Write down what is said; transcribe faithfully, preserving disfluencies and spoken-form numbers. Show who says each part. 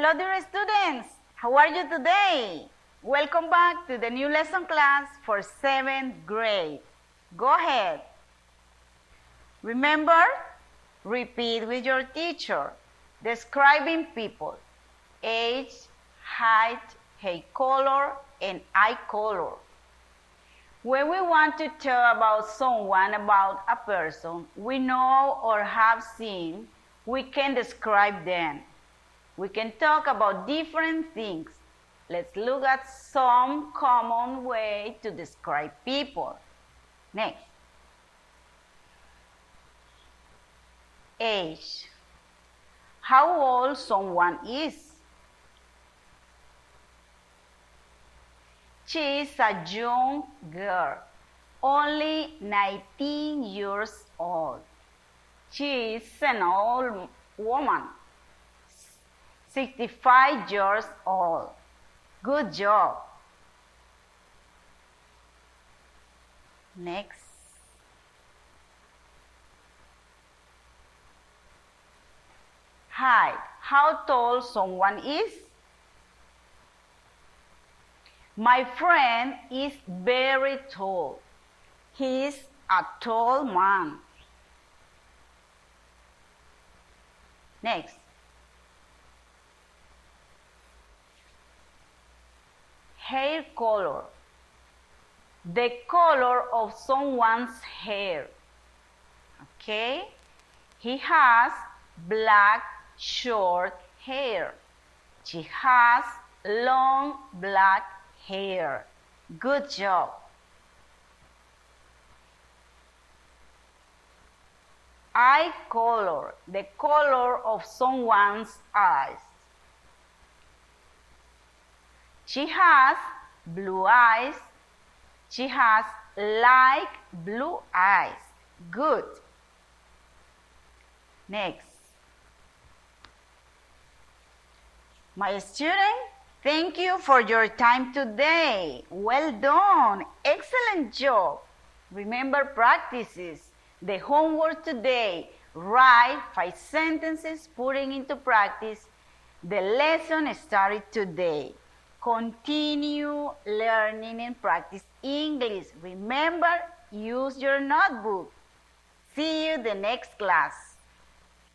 Speaker 1: Hello, dear students. How are you today? Welcome back to the new lesson class for seventh grade. Go ahead. Remember, repeat with your teacher. Describing people. Age, height, hair color, and eye color. When we want to tell about someone, about a person we know or have seen, we can describe them. We can talk about different things. Let's look at some common way to describe people. Next. Age. How old someone is. She is a young girl, only nineteen years old. She is an old woman, sixty-five years old. Good job. Next. Height. How tall someone is. My friend is very tall. He is a tall man. Next. Hair color. The color of someone's hair. Okay? He has black short hair. She has long black hair. Good job. Eye color. The color of someone's eyes. She has blue eyes. She has light blue eyes. Good. Next. My student, thank you for your time today. Well done. Excellent job. Remember practices. The homework today. Write five sentences putting into practice the lesson started today. Continue learning and practice English. Remember, use your notebook. See you the next class.